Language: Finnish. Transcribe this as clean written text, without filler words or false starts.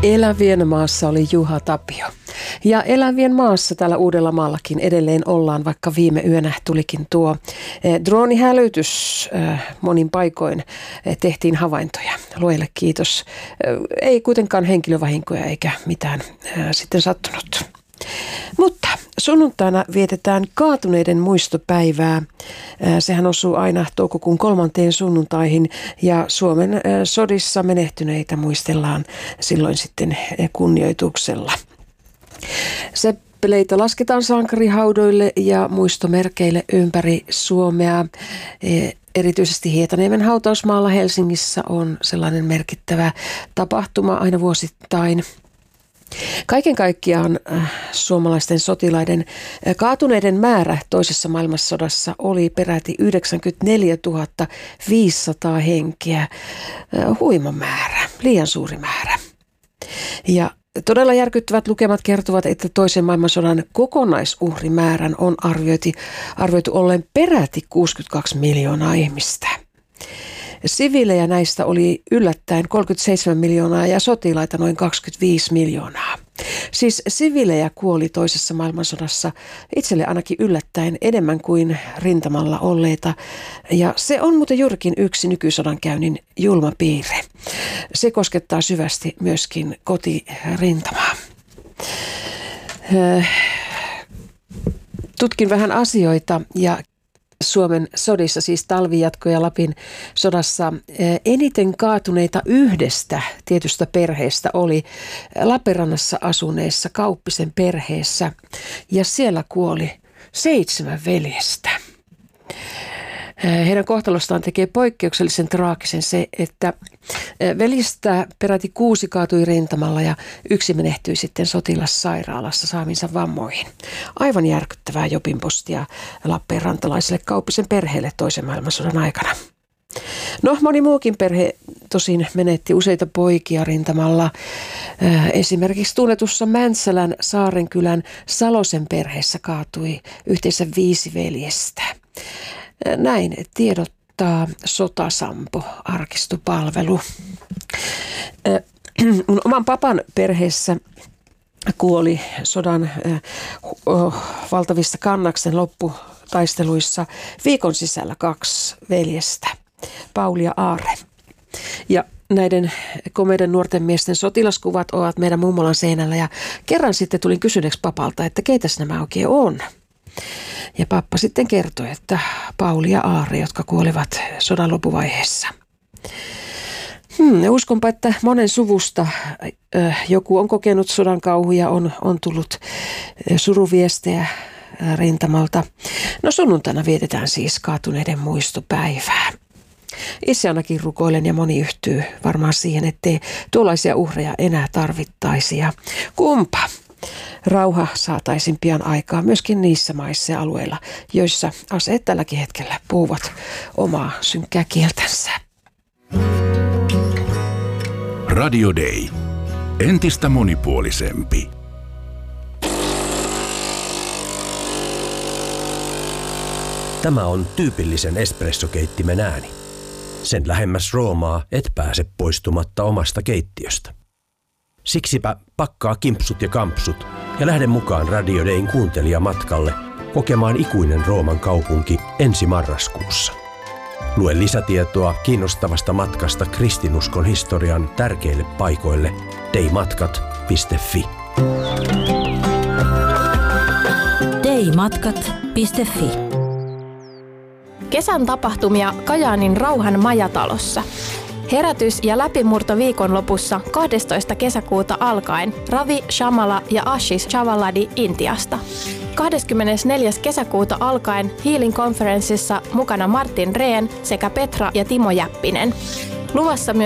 Elävien maassa oli Juha Tapio. Ja elävien maassa täällä Uudellamaallakin edelleen ollaan, vaikka viime yönä tulikin tuo droonihälytys monin paikoin. Tehtiin havaintoja. Luojalle kiitos. Ei kuitenkaan henkilövahinkoja eikä mitään sitten sattunut. Mutta sunnuntaina vietetään kaatuneiden muistopäivää. Sehän osuu aina toukokuun 3. sunnuntaihin ja Suomen sodissa menehtyneitä muistellaan silloin sitten kunnioituksella. Seppeleitä lasketaan sankarihaudoille ja muistomerkeille ympäri Suomea. Erityisesti Hietaniemen hautausmaalla Helsingissä on sellainen merkittävä tapahtuma aina vuosittain. Kaiken kaikkiaan suomalaisten sotilaiden kaatuneiden määrä toisessa maailmansodassa oli peräti 94 500 henkeä. Huima määrä, liian suuri määrä. Ja todella järkyttävät lukemat kertovat, että toisen maailmansodan kokonaisuhrimäärän on arvioitu olleen peräti 62 miljoonaa ihmistä. Siviilejä näistä oli yllättäen 37 miljoonaa ja sotilaita noin 25 miljoonaa. Siis siviilejä kuoli toisessa maailmansodassa itselle ainakin yllättäen enemmän kuin rintamalla olleita. Ja se on muuten juurikin yksi nykysodankäynnin julma piirre. Se koskettaa syvästi myöskin kotirintamaa. Tutkin vähän asioita ja Suomen sodissa, siis talvijatko ja Lapin sodassa, eniten kaatuneita yhdestä tietystä perheestä oli Lappeenrannassa asuneessa Kauppisen perheessä ja siellä kuoli 7 veljestä. Heidän kohtalostaan tekee poikkeuksellisen traagisen se, että veljistä peräti 6 kaatui rintamalla ja 1 menehtyi sitten sotilassairaalassa saaminsa vammoihin. Aivan järkyttävää jopinpostia lappeenrantalaiselle Kauppisen perheelle toisen maailmansodan aikana. No, moni muukin perhe tosin menetti useita poikia rintamalla. Esimerkiksi tunnetussa Mäntsälän Saarenkylän Salosen perheessä kaatui yhteensä 5 veljestä. Näin tiedottaa Sotasampo-arkistopalvelu. Mun oman papan perheessä kuoli sodan valtavissa Kannaksen lopputaisteluissa viikon sisällä 2 veljestä, Pauli ja Aare. Ja näiden komeiden nuorten miesten sotilaskuvat ovat meidän mummolan seinällä ja kerran sitten tulin kysyneeksi papalta, että keitäs nämä oikein on. Ja pappa sitten kertoi, että Pauli ja Aare, jotka kuolivat sodan loppuvaiheessa. Uskonpa, että monen suvusta joku on kokenut sodan kauhuja, on tullut suruviestejä rintamalta. No, sunnuntaina vietetään siis kaatuneiden muistopäivää. Itse ainakin rukoilen ja moni yhtyy varmaan siihen, ettei tuollaisia uhreja enää tarvittaisi. Ja kumpa rauha saataisiin pian aikaa myöskin niissä maissa ja alueilla, joissa aseet tälläkin hetkellä puhuvat omaa synkkää kieltänsä. Radio Day. Entistä monipuolisempi. Tämä on tyypillisen espressokeittimen ääni. Sen lähemmäs Roomaa et pääse poistumatta omasta keittiöstä. Siksipä pakkaa kimpsut ja kampsut ja lähde mukaan Radio Dayn kuuntelijamatkalle kokemaan ikuinen Rooman kaupunki ensi marraskuussa. Lue lisätietoa kiinnostavasta matkasta kristinuskon historian tärkeille paikoille daymatkat.fi. daymatkat.fi. Kesän tapahtumia Kajaanin Rauhan majatalossa. Herätys- ja läpimurto viikonlopussa 12. kesäkuuta alkaen Ravi Shamala ja Ashish Chavaladi Intiasta. 24. kesäkuuta alkaen Healing Conferenceissa mukana Martin Rehn sekä Petra ja Timo Jäppinen. Luvassa myös